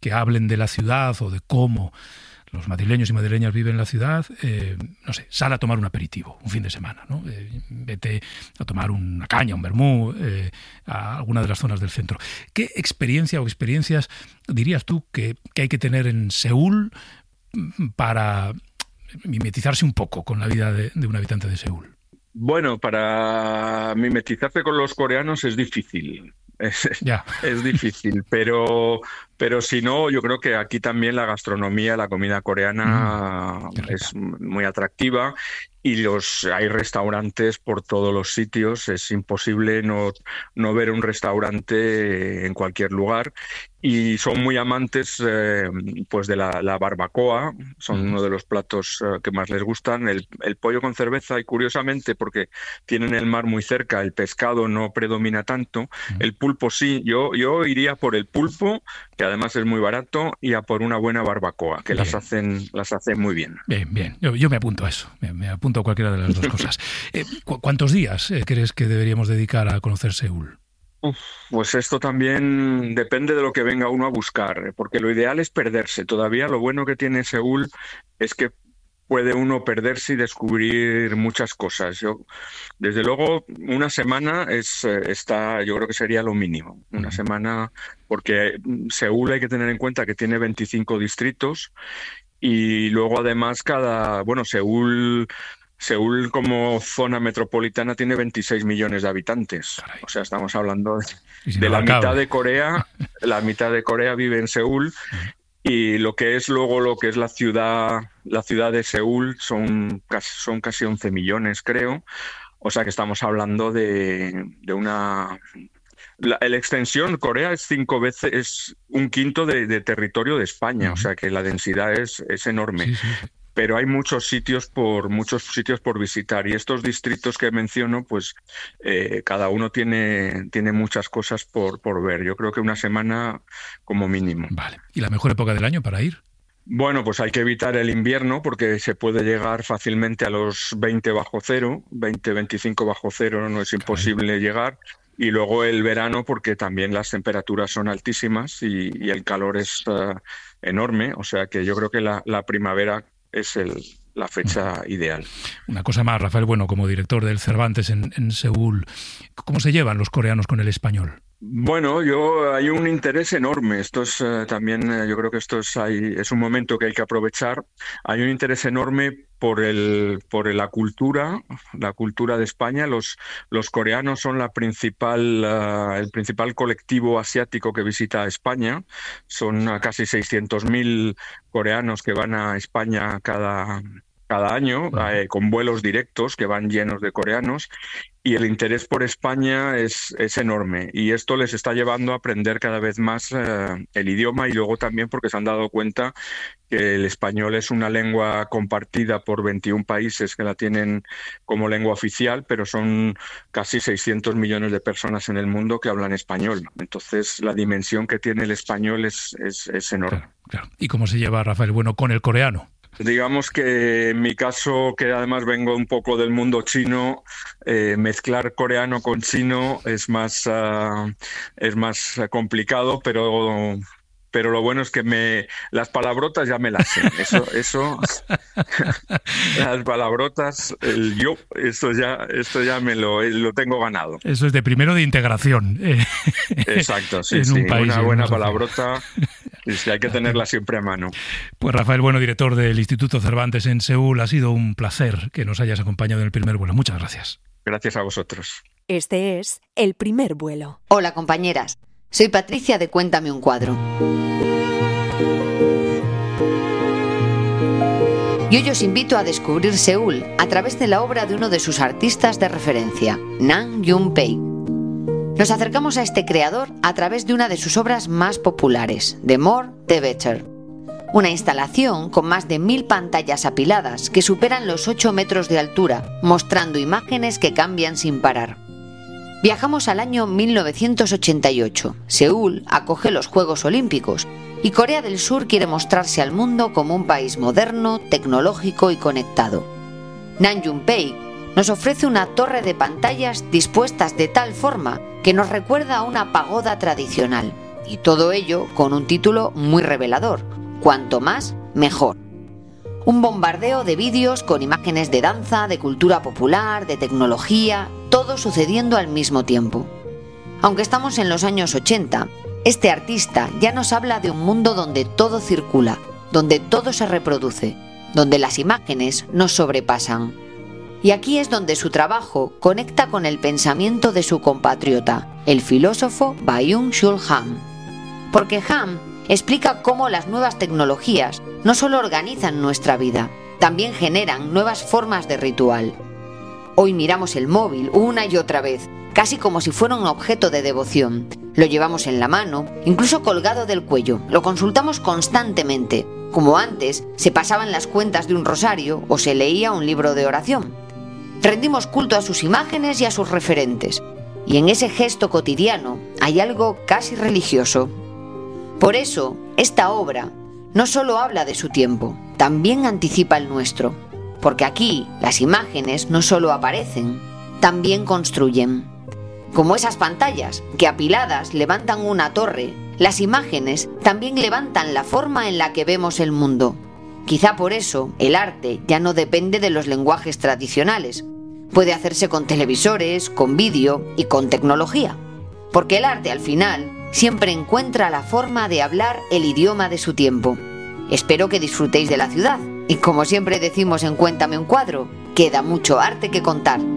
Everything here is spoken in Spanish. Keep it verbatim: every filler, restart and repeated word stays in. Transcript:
que hablen de la ciudad o de cómo los madrileños y madrileñas viven en la ciudad, eh, no sé, sal a tomar un aperitivo un fin de semana, ¿no? Eh, vete a tomar una caña, un vermú, eh, a alguna de las zonas del centro. ¿Qué experiencia o experiencias dirías tú que, que hay que tener en Seúl para mimetizarse un poco con la vida de, de un habitante de Seúl? Bueno, para mimetizarse con los coreanos es difícil. Es, ya. es difícil, pero, pero si no, yo creo que aquí también la gastronomía, la comida coreana mm, es muy atractiva y los hay restaurantes por todos los sitios. Es imposible no, no ver un restaurante en cualquier lugar. Y son muy amantes eh, pues de la, la barbacoa, son uh-huh. uno de los platos eh, que más les gustan. El, el pollo con cerveza, y curiosamente, porque tienen el mar muy cerca, el pescado no predomina tanto. Uh-huh. El pulpo sí, yo, yo iría por el pulpo, que además es muy barato, y a por una buena barbacoa, que las hacen, las hacen muy bien. Bien, bien. Yo, yo me apunto a eso, me, me apunto a cualquiera de las dos cosas. Eh, ¿cu- ¿Cuántos días eh, crees que deberíamos dedicar a conocer Seúl? Uf, pues esto también depende de lo que venga uno a buscar, porque lo ideal es perderse. Todavía lo bueno que tiene Seúl es que puede uno perderse y descubrir muchas cosas. Yo, desde luego, una semana es está, yo creo que sería lo mínimo. Una uh-huh. semana, porque Seúl hay que tener en cuenta que tiene veinticinco distritos y luego además cada, bueno, Seúl... Seúl como zona metropolitana tiene veintiséis millones de habitantes. Caray. O sea, estamos hablando de, si de no la mitad cabe. de Corea. La mitad de Corea vive en Seúl y lo que es luego lo que es la ciudad, la ciudad de Seúl son casi, son casi once millones, creo. O sea que estamos hablando de, de una... La, la extensión, Corea es cinco veces, es un quinto de, de territorio de España. Uh-huh. O sea que la densidad es, es enorme. Sí, sí, sí. Pero hay muchos sitios por muchos sitios por visitar y estos distritos que menciono, pues eh, cada uno tiene tiene muchas cosas por por ver. Yo creo que una semana como mínimo. Vale. ¿Y la mejor época del año para ir? Bueno, pues hay que evitar el invierno porque se puede llegar fácilmente a los veinte bajo cero, veinte, veinticinco bajo cero, no es imposible Caray. llegar. Y luego el verano porque también las temperaturas son altísimas y, y el calor es uh, enorme. O sea que yo creo que la, la primavera es el, la fecha ideal. Una cosa más, Rafael Bueno, como director del Cervantes en, en Seúl, ¿cómo se llevan los coreanos con el español? Bueno, yo hay un interés enorme. Esto es eh, también, eh, yo creo que esto es, hay, es un momento que hay que aprovechar. Hay un interés enorme por el, por la cultura, la cultura de España. Los, los coreanos son la principal, uh, el principal colectivo asiático que visita España. Son uh, casi seiscientos mil coreanos que van a España cada cada año, eh, con vuelos directos que van llenos de coreanos, y el interés por España es, es enorme, y esto les está llevando a aprender cada vez más eh, el idioma, y luego también porque se han dado cuenta que el español es una lengua compartida por veintiún países que la tienen como lengua oficial, pero son casi seiscientos millones de personas en el mundo que hablan español. Entonces la dimensión que tiene el español es, es, es enorme. Claro, claro. ¿Y cómo se lleva, Rafael Bueno, con el coreano? Digamos que en mi caso, que además vengo un poco del mundo chino, eh, mezclar coreano con chino es más, uh, es más complicado, pero... Pero lo bueno es que me las palabrotas ya me las sé. Eso, eso, las palabrotas, el yo, esto ya, esto ya me lo, lo tengo ganado. Eso es de primero de integración. Exacto, sí, sí. Un país, una buena palabrota, y hay que tenerla siempre a mano. Pues Rafael Bueno, director del Instituto Cervantes en Seúl, ha sido un placer que nos hayas acompañado en el primer vuelo. Muchas gracias. Gracias a vosotros. Este es El Primer Vuelo. Hola, compañeras. Soy Patricia de Cuéntame un cuadro. Y hoy os invito a descubrir Seúl a través de la obra de uno de sus artistas de referencia, Nam June-paik. Nos acercamos a este creador a través de una de sus obras más populares, The More, The Better. Una instalación con más de mil pantallas apiladas que superan los ocho metros de altura, mostrando imágenes que cambian sin parar. Viajamos al año mil novecientos ochenta y ocho. Seúl acoge los Juegos Olímpicos y Corea del Sur quiere mostrarse al mundo como un país moderno, tecnológico y conectado. Nam June-paik nos ofrece una torre de pantallas dispuestas de tal forma que nos recuerda a una pagoda tradicional, y todo ello con un título muy revelador: Cuanto más, mejor. Un bombardeo de vídeos con imágenes de danza, de cultura popular, de tecnología, todo sucediendo al mismo tiempo. Aunque estamos en los años ochenta, este artista ya nos habla de un mundo donde todo circula, donde todo se reproduce, donde las imágenes nos sobrepasan. Y aquí es donde su trabajo conecta con el pensamiento de su compatriota, el filósofo Byung-Chul Han. Porque Han explica cómo las nuevas tecnologías no solo organizan nuestra vida, también generan nuevas formas de ritual. Hoy miramos el móvil una y otra vez, casi como si fuera un objeto de devoción. Lo llevamos en la mano, incluso colgado del cuello, lo consultamos constantemente, como antes se pasaban las cuentas de un rosario o se leía un libro de oración. Rendimos culto a sus imágenes y a sus referentes, y en ese gesto cotidiano hay algo casi religioso. Por eso, esta obra no solo habla de su tiempo, también anticipa el nuestro, porque aquí las imágenes no solo aparecen, también construyen. Como esas pantallas que apiladas levantan una torre, las imágenes también levantan la forma en la que vemos el mundo. Quizá por eso el arte ya no depende de los lenguajes tradicionales. Puede hacerse con televisores, con vídeo y con tecnología. Porque el arte al final siempre encuentra la forma de hablar el idioma de su tiempo. Espero que disfrutéis de la ciudad. Y como siempre decimos en Cuéntame un cuadro, queda mucho arte que contar.